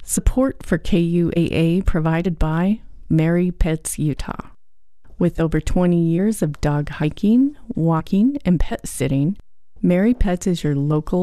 Support for KUAA provided by Merry Pets Utah. With over 20 years of dog hiking, walking, and pet sitting, Merry Pets is your local